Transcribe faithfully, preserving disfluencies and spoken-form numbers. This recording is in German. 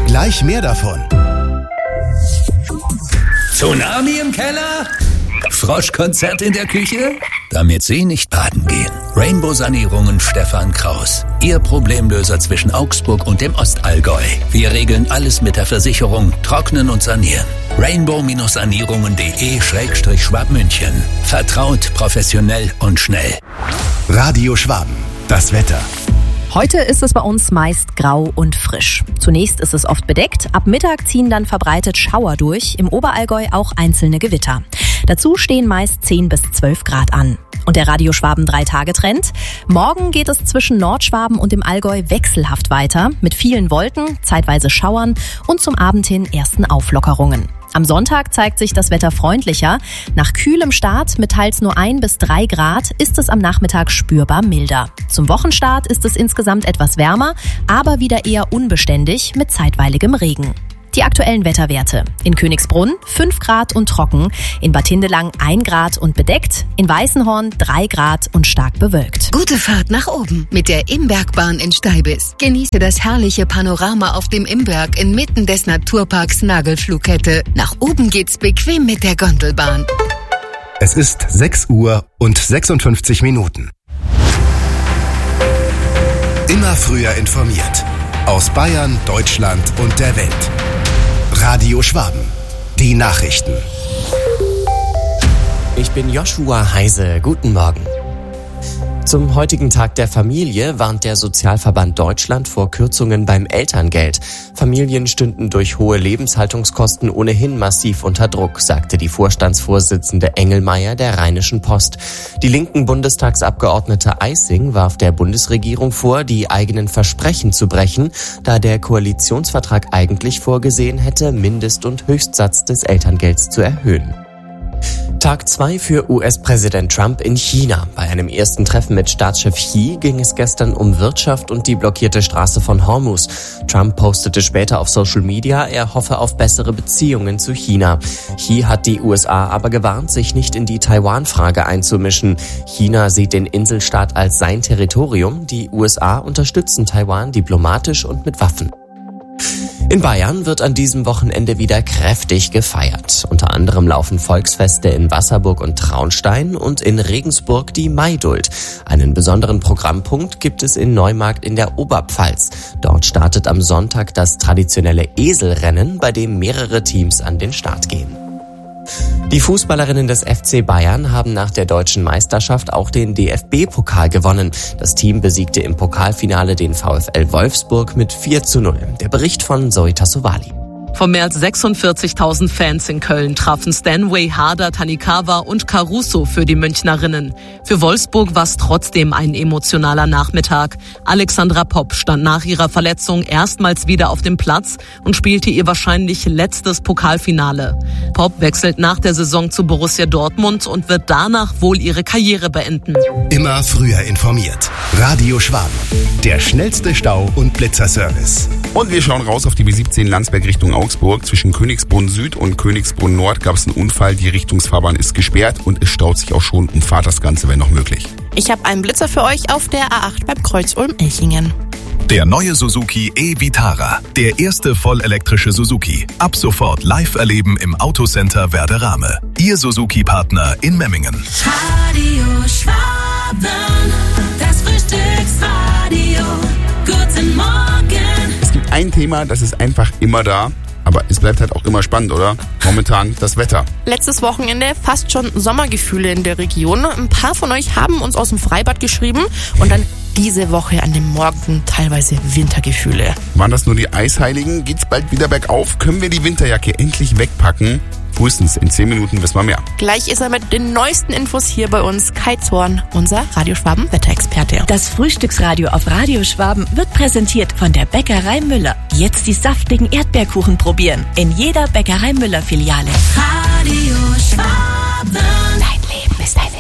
Gleich mehr davon. Tsunami im Keller? Froschkonzert in der Küche? Damit Sie nicht baden gehen. Rainbow Sanierungen Stefan Kraus. Ihr Problemlöser zwischen Augsburg und dem Ostallgäu. Wir regeln alles mit der Versicherung, trocknen und sanieren. rainbow-sanierungen.de Schrägstrich Schwabmünchen. Vertraut, professionell und schnell. Radio Schwaben. Das Wetter. Heute ist es bei uns meist grau und frisch. Zunächst ist es oft bedeckt, ab Mittag ziehen dann verbreitet Schauer durch, im Oberallgäu auch einzelne Gewitter. Dazu stehen meist zehn bis zwölf Grad an. Und der Radio Schwaben drei Tage Trend? Morgen geht es zwischen Nordschwaben und dem Allgäu wechselhaft weiter, mit vielen Wolken, zeitweise Schauern und zum Abend hin ersten Auflockerungen. Am Sonntag zeigt sich das Wetter freundlicher. Nach kühlem Start mit teils nur ein bis drei Grad ist es am Nachmittag spürbar milder. Zum Wochenstart ist es insgesamt etwas wärmer, aber wieder eher unbeständig mit zeitweiligem Regen. Die aktuellen Wetterwerte. In Königsbrunn fünf Grad und trocken, in Bad Hindelang ein Grad und bedeckt, in Weißenhorn drei Grad und stark bewölkt. Gute Fahrt nach oben mit der Imbergbahn in Steibis. Genieße das herrliche Panorama auf dem Imberg inmitten des Naturparks Nagelflughette. Nach oben geht's bequem mit der Gondelbahn. Es ist sechs Uhr und sechsundfünfzig Minuten. Immer früher informiert. Aus Bayern, Deutschland und der Welt. Radio Schwaben. Die Nachrichten. Ich bin Joshua Heise. Guten Morgen. Zum heutigen Tag der Familie warnt der Sozialverband Deutschland vor Kürzungen beim Elterngeld. Familien stünden durch hohe Lebenshaltungskosten ohnehin massiv unter Druck, sagte die Vorstandsvorsitzende Engelmeier der Rheinischen Post. Die linken Bundestagsabgeordnete Eissing warf der Bundesregierung vor, die eigenen Versprechen zu brechen, da der Koalitionsvertrag eigentlich vorgesehen hätte, Mindest- und Höchstsatz des Elterngelds zu erhöhen. Tag zwei für U S-Präsident Trump in China. Bei einem ersten Treffen mit Staatschef Xi ging es gestern um Wirtschaft und die blockierte Straße von Hormuz. Trump postete später auf Social Media, er hoffe auf bessere Beziehungen zu China. Xi hat die U S A aber gewarnt, sich nicht in die Taiwan-Frage einzumischen. China sieht den Inselstaat als sein Territorium. Die U S A unterstützen Taiwan diplomatisch und mit Waffen. In Bayern wird an diesem Wochenende wieder kräftig gefeiert. Unter anderem laufen Volksfeste in Wasserburg und Traunstein und in Regensburg die Maidult. Einen besonderen Programmpunkt gibt es in Neumarkt in der Oberpfalz. Dort startet am Sonntag das traditionelle Eselrennen, bei dem mehrere Teams an den Start gehen. Die Fußballerinnen des F C Bayern haben nach der deutschen Meisterschaft auch den D F B-Pokal gewonnen. Das Team besiegte im Pokalfinale den VfL Wolfsburg mit vier zu null. Der Bericht von Zoe Tassovali. Von mehr als sechsundvierzigtausend Fans in Köln trafen Stanway, Harder, Tanikawa und Caruso für die Münchnerinnen. Für Wolfsburg war es trotzdem ein emotionaler Nachmittag. Alexandra Popp stand nach ihrer Verletzung erstmals wieder auf dem Platz und spielte ihr wahrscheinlich letztes Pokalfinale. Popp wechselt nach der Saison zu Borussia Dortmund und wird danach wohl ihre Karriere beenden. Immer früher informiert. Radio Schwaben. Der schnellste Stau- und Blitzerservice. Und wir schauen raus auf die B siebzehn Landsberg Richtung Augsburg. Zwischen Königsbrunn Süd und Königsbrunn Nord gab es einen Unfall. Die Richtungsfahrbahn ist gesperrt und es staut sich auch schon. Umfahrt das Ganze, wenn noch möglich. Ich habe einen Blitzer für euch auf der A acht beim Kreuz Ulm-Elchingen. Der neue Suzuki e-Vitara. Der erste vollelektrische Suzuki. Ab sofort live erleben im Autocenter Werderame. Ihr Suzuki-Partner in Memmingen. Radio Schwaben, das Frühstücksradio. Guten Morgen. Es gibt ein Thema, das ist einfach immer da. Aber es bleibt halt auch immer spannend, oder? Momentan das Wetter. Letztes Wochenende fast schon Sommergefühle in der Region. Ein paar von euch haben uns aus dem Freibad geschrieben und dann diese Woche an dem Morgen teilweise Wintergefühle. Waren das nur die Eisheiligen? Geht's bald wieder bergauf? Können wir die Winterjacke endlich wegpacken? Frühestens in zehn Minuten wissen wir mehr. Gleich ist er mit den neuesten Infos hier bei uns. Kai Zorn, unser Radio Schwaben Wetterexperte. Das Frühstücksradio auf Radio Schwaben wird präsentiert von der Bäckerei Müller. Jetzt die saftigen Erdbeerkuchen probieren. In jeder Bäckerei Müller Filiale. Radio Schwaben. Dein Leben ist ein